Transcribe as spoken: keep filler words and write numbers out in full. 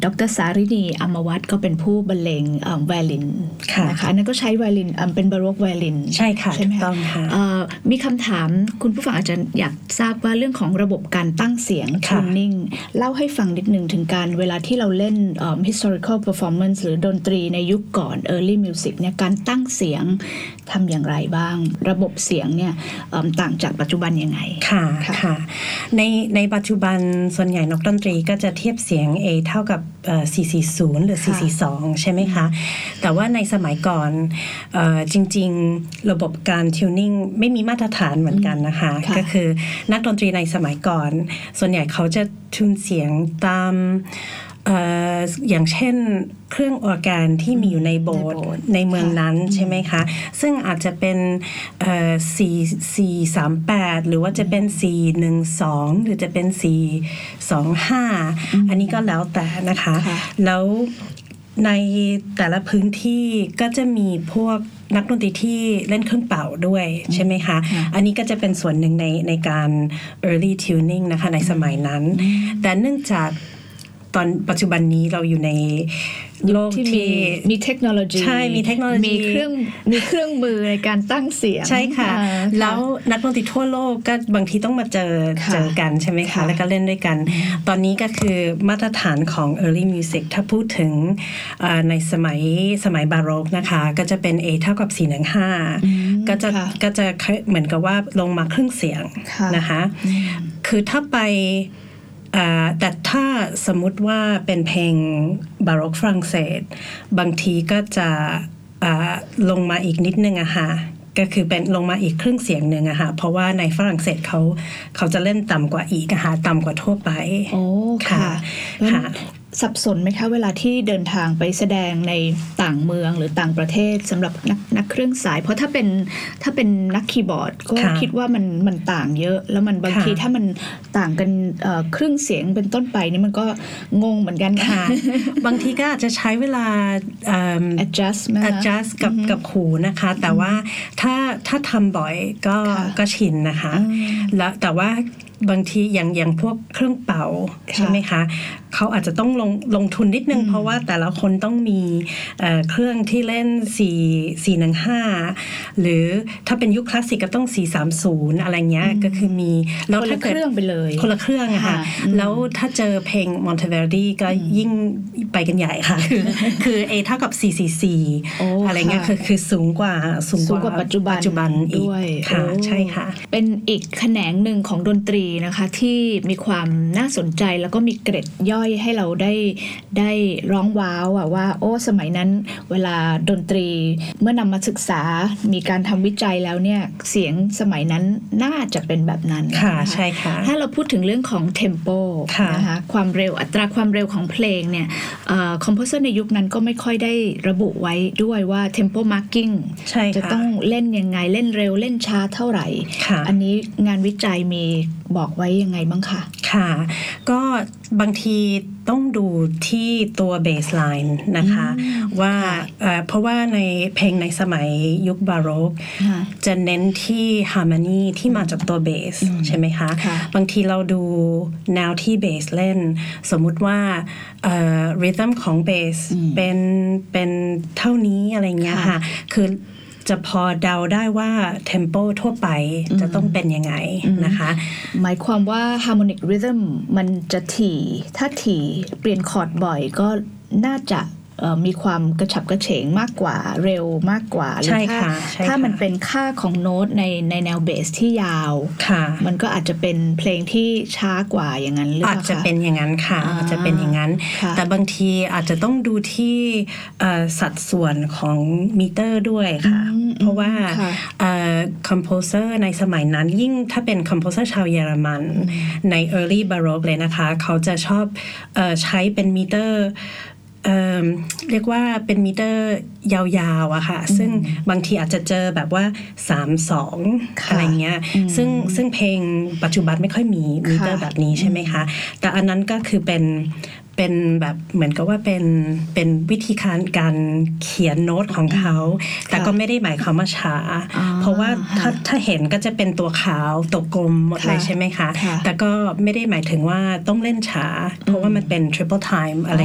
ดร.สารินีอมวัฒน์ก็เป็นผู้บรรเลงไวโอลินนะคะนั่นก็ใช้ไวโอลินเป็นบาโรกไวโอลินใช่ค่ะใช่ไหมคะมีคำถามคุณผู้ฟังอาจจะอยากทราบว่าเรื่องของระบบการตั้งเสียง tuning เล่าให้ฟังนิดนึงถึงการเวลาที่เราเล่น historical performance หรือดนตรีในยุคก่อน early music เนี่ยการตั้งเสียงทำอย่างไรบ้างระบบเสียงเนี่ยต่างจากปัจจุบันยังไงค่ะค่ะในในปัจจุบันส่วนใหญ่นักดนตรีก็จะเทียบเสียง A เท่ากับสี่สี่ศูนย์หรือสี่สี่สองใช่ไหมคะแต่ว่าในสมัยก่อนเอ่อจริงๆระบบการทิวนิ่งไม่มีมาตรฐานเหมือนกันนะคะก็คือนักดนตรีในสมัยก่อนส่วนใหญ่เขาจะทูนเสียงตามเอ่ออย่างเช่นเครื่องออร์แกนที่มีอยู่ในโบสถ์ในเมืองนั้นใช่ไหมคะซึ่งอาจจะเป็นเอ่อสี่ สี่ สาม แปดหรือว่าจะเป็นสี่ หนึ่ง สองหรือจะเป็นสี่ สอง ห้าอันนี้ก็แล้วแต่นะคะแล้วในแต่ละพื้นที่ก็จะมีพวกนักดนตรีที่เล่นเครื่องเป่าด้วยใช่ไหมคะอันนี้ก็จะเป็นส่วนหนึ่งในในการ early tuning นะคะในสมัยนั้นแต่เนื่องจากตอนปัจจุบันนี้เราอยู่ในโลกที่มีมีเทคโนโลยีใช่มีเทคโนโลยีมีเครื่องมีเครื่องมือในการตั้งเสียงใช่ค่ะแล้วนักดนตรีทั่วโลกก็บางทีต้องมาเจอเจอกันใช่ไหมคะแล้วก็เล่นด้วยกันตอนนี้ก็คือมาตรฐานของ early music ถ้าพูดถึงในสมัยสมัยบาโรกนะคะก็จะเป็น A เท่ากับสี่หนึ่งห้าก็จะก็จะเหมือนกับว่าลงมาครึ่งเสียงนะคะคือถ้าไปแต่ถ้าสมมุติว่าเป็นเพลงบาโรกฝรั่งเศสบางทีก็จะลงมาอีกนิดนึงอะค่ะก็คือเป็นลงมาอีกครึ่งเสียงหนึ่งอะค่ะเพราะว่าในฝรั่งเศสเขาเขาจะเล่นต่ำกว่าอีกอะค่ะต่ำกว่าทั่วไปโอ้ค่ะค่ะสับสนไหมคะเวลาที่เดินทางไปแสดงในต่างเมืองหรือต่างประเทศสำหรับนักนักเครื่องสายเพราะถ้าเป็นถ้าเป็นนักคีย์บอร์ดก็คิดว่ามันมันต่างเยอะแล้วมันบางทีถ้ามันต่างกันครึ่งเสียงเป็นต้นไปนี่มันก็งงเหมือนกันค่ะบางทีก็อาจจะใช้เวลา adjust adjust กับกับหูนะคะแต่ว่าถ้าถ้าทำบ่อยก็ก็ชินนะคะแล้วแต่ว่าบางทีอย่างอย่างพวกเครื่องเป่าใช่ไหมคะเขาอาจจะต้องลงลงทุนนิดนึงเพราะว่าแต่ละคนต้องมีเอ่อเครื่องที่เล่นสี่ สี่หนึ่งห้าหรือถ้าเป็นยุคคลาสสิกก็ต้องสี่สามศูนย์อะไรเงี้ยก็คือมีแล้วถ้าเครื่องไปเลยคนละเครื่องอะค่ะแล้วถ้าเจอเพลง Monteverdi ก็ยิ่งไปกันใหญ่ค่ะคือคือ A เท่ากับสี่สี่สี่อะไรเงี้ยคือคือสูงกว่าสูงกว่าปัจจุบันปัจจุบันด้วยค่ะใช่ค่ะเป็นอีกแขนงหนึ่งของดนตรีนะคะที่มีความน่าสนใจแล้วก็มีเกร็ดย่อยให้เราได้ได้ร้องว้าวอะว่าโอ้สมัยนั้นเวลาดนตรีเมื่อนำมาศึกษามีการทำวิจัยแล้วเนี่ยเสียงสมัยนั้นน่าจะเป็นแบบนั้นค่ะใช่ค่ะถ้าเราพูดถึงเรื่องของเทมโปนะคะความเร็วอัตราความเร็วของเพลงเนี่ยคอมโพเซอร์ในยุคนั้นก็ไม่ค่อยได้ระบุไว้ด้วยว่าเทมโปมาร์กิ้งจะต้องเล่นยังไงเล่นเร็วเล่นช้าเท่าไหร่อันนี้งานวิจัยมีบอกไว้ยังไงบ้างคะค่ะก็บางทีต้องดูที่ตัวเบสไลน์นะคะว่าเพราะว่าในเพลงในสมัยยุคบาโรกจะเน้นที่ฮาร์โมนีที่มาจากตัวเบสใช่ไหมคะบางทีเราดูแนวที่เบสเล่นสมมุติว่าริทึมของเบสเป็นเป็นเท่านี้อะไรเงี้ยค่ะคือจะพอเดาได้ว่าเทมโปทั่วไปจะต้องเป็นยังไงนะคะหมายความว่า harmonic rhythm มันจะถี่ถ้าถี่เปลี่ยนคอร์ดบ่อยก็น่าจะมีความกระฉับกระเฉงมากกว่าเร็วมากกว่าใช่ค่ะถ้ามันเป็นค่าของโน้ตในในแนวเบสที่ยาวมันก็อาจจะเป็นเพลงที่ช้ากว่าอย่างนั้นหรือเปล่าคะอาจจะเป็นอย่างนั้นค่ะอาจจะเป็นอย่างนั้นแต่บางทีอาจจะต้องดูที่สัดส่วนของมิเตอร์ด้วยค่ะเพราะว่าคอมโพเซอร์ในสมัยนั้นยิ่งถ้าเป็นคอมโพเซอร์ชาวเยอรมันใน early baroque เลยนะคะเขาจะชอบใช้เป็นมิเตอร์เอ่อเรียกว่าเป็นมิเตอร์ยาวๆอะค่ะซึ่งบางทีอาจจะเจอแบบว่าสาม สองอะไรเงี้ยซึ่งซึ่งเพลงปัจจุบันไม่ค่อยมีมิเตอร์แบบนี้ใช่ไหมคะแต่อันนั้นก็คือเป็นเป็นแบบเหมือนกับว่าเป็นเป็นวิธีการการเขียนโน้ตของเขาแต่ก็ไม่ได้หมายความว่าช้าเพราะว่าถ้าถ้าเห็นก็จะเป็นตัวขาวตัวกลมหมดเลยใช่ไหมคะแต่ก็ไม่ได้หมายถึงว่าต้องเล่นช้าเพราะว่ามันเป็น triple time อะไร